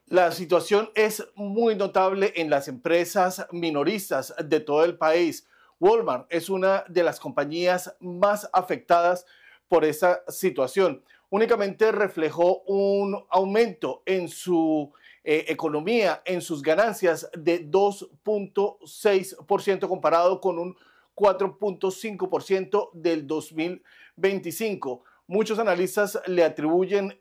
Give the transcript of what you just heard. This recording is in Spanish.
La situación es muy notable en las empresas minoristas de todo el país. Walmart es una de las compañías más afectadas por esta situación. Únicamente reflejó un aumento en su economía, en sus ganancias de 2,6% comparado con un 4,5% del 2025. Muchos analistas le atribuyen